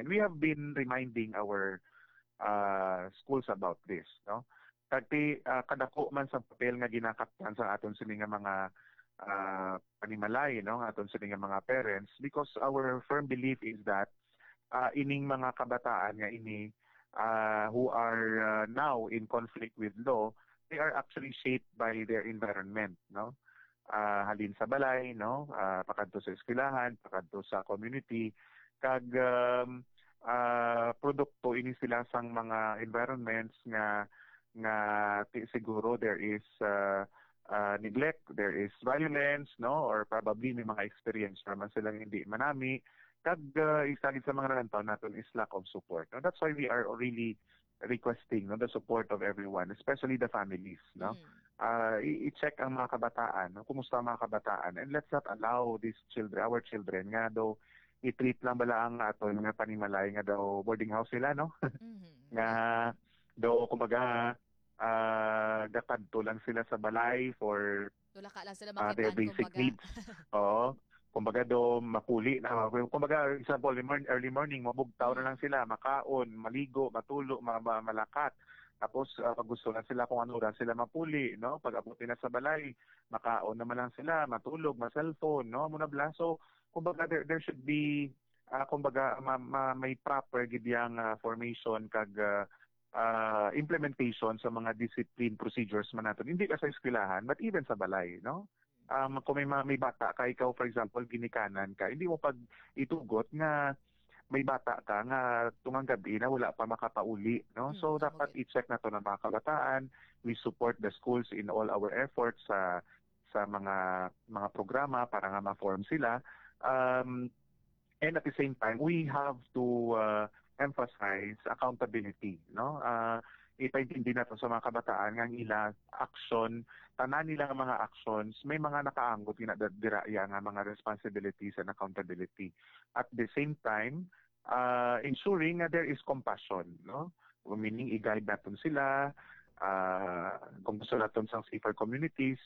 And we have been reminding our schools about this, no? Kagti kadako man sa papel nga ginakaptan sa aton sini nga mga panimalay, no, aton sini nga mga parents, because our firm belief is that ining mga kabataan nga ini who are now in conflict with law, they are actually shaped by their environment, no? Halin sa balay, no, pakadto sa eskwelahan, pakadto sa community, kag produkto ini sila sang mga environments nga siguro there is neglect, there is violence, no, or probably may mga experience naman silang hindi manami, kag isa gid sa mga nalantaw naton is lack of support, no? That's why we are really requesting, no, the support of everyone, especially the families, no. I-check ang mga kabataan, no? Kumusta ang mga kabataan, and let's not allow these children, our children nga daw i-treat lang bala ang aton nga panimalay nga daw boarding house sila, no. Nga Right. daw kumbaga gatadto lang sila sa balay for Tulak ka lang sila their makitaan, basic kumbaga. needs. Oo. Kumbaga do mapuli na, kumbaga example early morning mabugtaw na lang sila, makaon, maligo, matulog, malakat. Tapos pag gusto na sila kung ano oras sila mapuli, no? Pag abuti na sa balay, makaon naman lang sila, matulog, ma-cellphone, no? Muna blaso. Kumbaga there should be kumbaga may proper gid yang formation kag implementation sa mga discipline procedures man naton. Hindi ka sa eskwelahan, but even sa balay, no? Kung may bata ka, ikaw for example, ginikanan ka, hindi mo pag itugot nga may bata ka nga tungang gabi na wala pa makapauli, no? So Amo dapat gid. i-check na to ng mga kabataan. We support the schools in all our efforts sa mga programa para nga ma-form sila. And at the same time, we have to emphasize accountability, no? Ipaintindi nato sa mga kabataan nga nila action, tanan nila nga mga actions, may mga nakaanggot dira nga mga responsibilities and accountability. At the same time, ensuring that there is compassion, no? Meaning i-guide natin sila, kung gusto natin sa safer communities,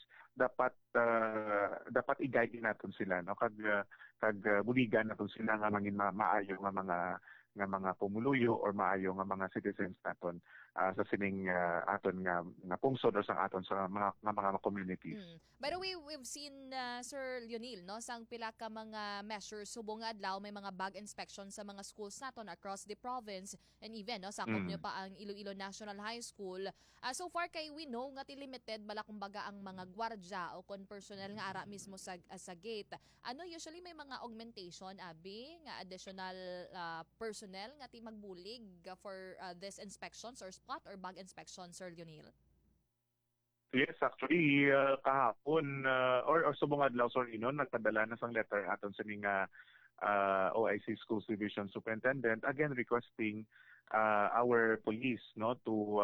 dapat i-guide natin sila, no? Kag buligan natin sila nga mangin maayo nga mga pumuluyo or maayo nga mga citizens naton sa sining aton nga pungsod or sa aton sa mga communities. By the way, we've seen Sir Lionel, no, sang pila ka mga measures subong nga adlaw may mga bag inspection sa mga schools naton across the province, and even no sakop nyo Mm. pa ang Iloilo National High School. So far kay we know nga ti limited bala kumbaga ang mga gwardya o kon personnel nga ara mismo sa gate. Ano usually may mga augmentation abi nga additional personnel nga ti magbulig for this inspections or spot or bag inspection, Sir Lionel? Yes, actually, kahapon, or subong adlaw, sorry, no, nagpadala na sang letter aton sa mga OIC Schools Division Superintendent, again requesting our police, no, to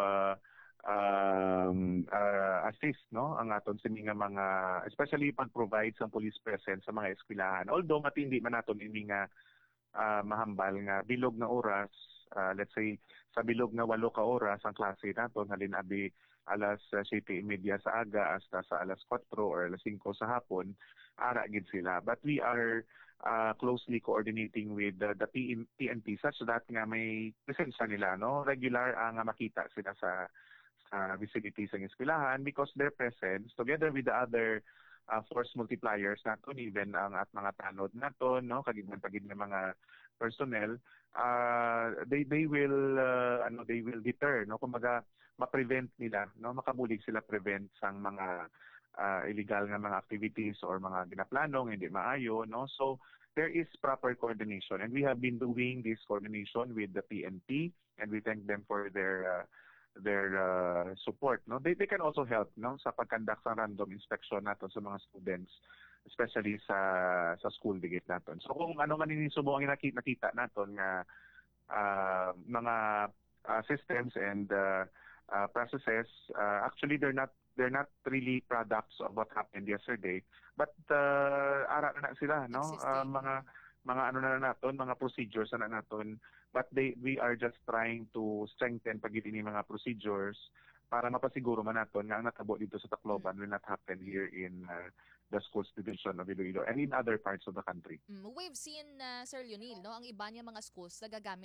assist, no, ang aton sa mga, especially pag-provide sa police presence sa mga eskwelahan. Although matindi man naton ini nga mahambal nga bilog na oras, let's say sa bilog na 8 ka oras ang klase naton, halin abi alas 7:30 sa aga hasta sa alas 4 or alas 5 sa hapon, ara gid sila. But we are closely coordinating with the PNP such that nga may presensya nila, no, regular nga makita sila sa facilities ng eskwelahan, because their presence together with the other force multipliers naton, even ang at mga tanod naton, no, kagidman pagid nga mga personnel, they will they will deter, no, kumbaga ma-prevent nila, no, makabulig sila prevent sang mga illegal nga mga activities or mga ginaplanong hindi maayo, no. So there is proper coordination, and we have been doing this coordination with the PNP, and we thank them for their support, no. They can also help, no, sa pagkandak sa random inspection naton sa mga students, especially sa school digit naton. So kung ano man ini subong ang nakita naton nga mga systems and processes, actually they're not really products of what happened yesterday, but ara na sila, no, Existing. mga ano na naton, mga procedures na naton, but we are just trying to strengthen pagid ini mga procedures para mapasiguro man naton nga ang natabo dito sa Tacloban will not happen here in the schools division of Iloilo and in other parts of the country. We've seen, Sir Lionel, no, ang iba niya mga schools nagagamit